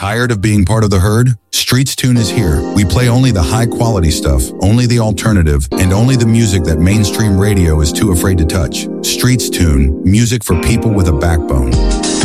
Tired of being part of the herd? Streets Tune is here. We play only the high-quality stuff, only the alternative, and only the music that mainstream radio is too afraid to touch. Streets Tune, music for people with a backbone.